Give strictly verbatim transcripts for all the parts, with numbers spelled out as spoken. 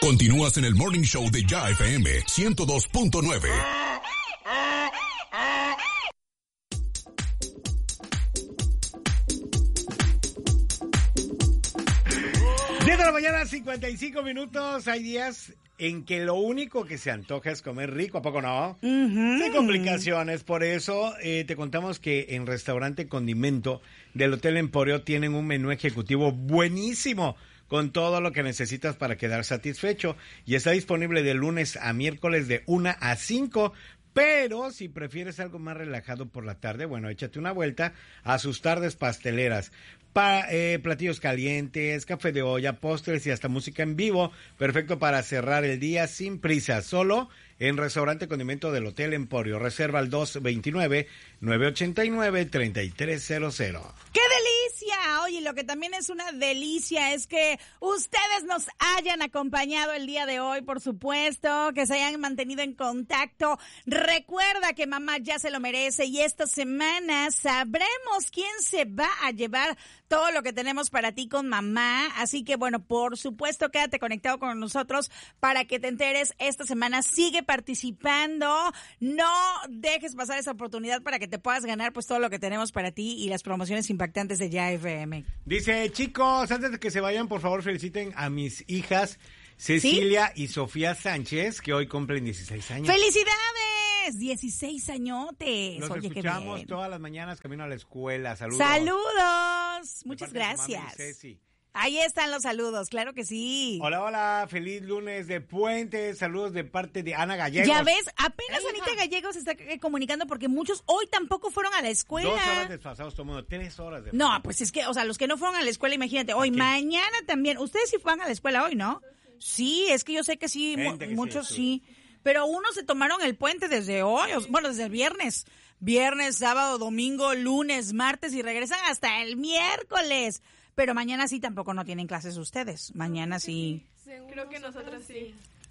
Continúas en el Morning Show de Ya F M ciento dos punto nueve. diez de la mañana, cincuenta y cinco minutos. Hay días en que lo único que se antoja es comer rico, ¿a poco no? Uh-huh. Sin complicaciones, por eso eh, te contamos que en Restaurante Condimento del Hotel Emporio tienen un menú ejecutivo buenísimo, con todo lo que necesitas para quedar satisfecho, y está disponible de lunes a miércoles de una a cinco. Pero si prefieres algo más relajado por la tarde, bueno, échate una vuelta a sus tardes pasteleras. Pa, eh, platillos calientes, café de olla, postres y hasta música en vivo. Perfecto para cerrar el día sin prisa. Solo en Restaurante Condimento del Hotel Emporio. Reserva al dos veintinueve, nueve ochenta y nueve, treinta y tres cero cero. ¡Qué delicia! Oye, lo que también es una delicia es que ustedes nos hayan acompañado el día de hoy, por supuesto, que se hayan mantenido en contacto. Recuerda que mamá ya se lo merece y esta semana sabremos quién se va a llevar todo lo que tenemos para ti con mamá. Así que, bueno, por supuesto, quédate conectado con nosotros para que te enteres. Esta semana sigue participando. No dejes pasar esa oportunidad para que te puedas ganar pues todo lo que tenemos para ti y las promociones impactantes de Ya F M. Dice, chicos, antes de que se vayan, por favor, feliciten a mis hijas Cecilia ¿Sí? y Sofía Sánchez, que hoy cumplen dieciséis años. ¡Felicidades! dieciséis añotes. Nos Oye, escuchamos qué todas las mañanas camino a la escuela. Saludos. Saludos. De Muchas parte de su mami, gracias. Ceci. Ahí están los saludos, claro que sí. Hola, hola, feliz lunes de puente, saludos de parte de Ana Gallegos. Ya ves, apenas Ey, Anita hija. Gallegos se está eh, comunicando porque muchos hoy tampoco fueron a la escuela. Dos horas desfasados, todo el mundo, tres horas de No, pues es que, o sea, los que no fueron a la escuela, imagínate, hoy, Aquí. mañana también. Ustedes sí van a la escuela hoy, ¿no? Sí, es que yo sé que sí, mu- Gente que muchos sí, sí. Pero unos se tomaron el puente desde hoy, o- bueno, desde el viernes. Viernes, sábado, domingo, lunes, martes y regresan hasta el miércoles. Pero mañana sí tampoco no tienen clases ustedes. Mañana sí. Creo que nosotros sí.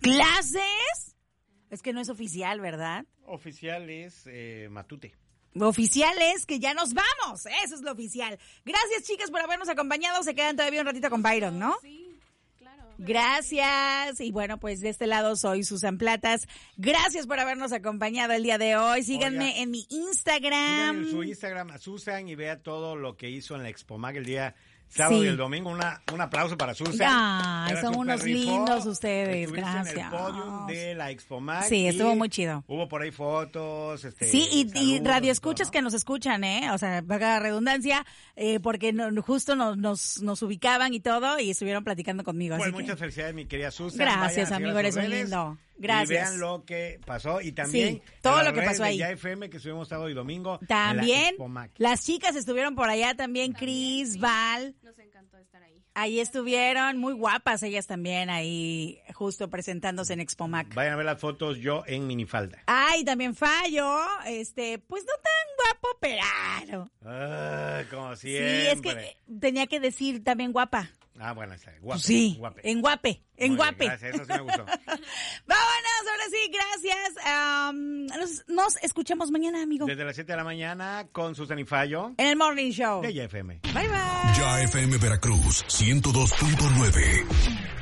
¿Clases? Es que no es oficial, ¿verdad? Oficial es eh, Matute. Oficial es que ya nos vamos. Eso es lo oficial. Gracias, chicas, por habernos acompañado. Se quedan todavía un ratito con Byron, ¿no? Sí, claro. Gracias. Y bueno, pues de este lado soy Susan Platas. Gracias por habernos acompañado el día de hoy. Síganme Oiga, en mi Sigan Instagram. en su Instagram a Susan y vea todo lo que hizo en la Expomag el día sábado Sí. y el domingo. Una, un aplauso para Susan. Ay, Era son súper unos rifo. lindos ustedes, Estuviste gracias. en el podium de la Expomag. Sí, y estuvo muy chido. Hubo por ahí fotos. Este, Sí, y, y saludos radioescuchas y todo, que ¿no? nos escuchan, ¿eh? O sea, valga la redundancia, eh, porque no, justo nos, nos, nos ubicaban y todo y estuvieron platicando conmigo. Pues así muchas que... felicidades, mi querida Susan. Gracias, Vayan a seguir amigo, a eres sus un redes lindo. Gracias. Y vean lo que pasó. Y también Sí, todo en lo las que redes pasó de ahí. Ya F M que estuvimos sábado y domingo. en la También, Expomag. las chicas estuvieron por allá también, Cris, Val. Nos encantó estar ahí. Ahí estuvieron, muy guapas ellas también, ahí justo presentándose en Expomac. Vayan a ver las fotos yo en minifalda. Ay, también Fallo, este, pues no tan guapo, pero... Ah, como Sí, siempre. es que eh, tenía que decir también guapa. Ah, bueno, está. Guape, Sí, guape. en guape, en Muy bien, guape. gracias, eso sí me gustó. Vámonos, ahora sí, gracias. Am, nos, nos escuchamos mañana, amigo. Desde las siete de la mañana con Susan y Fallo En el Morning Show. de Ya F M. Bye, bye. Ya F M Veracruz ciento dos punto nueve.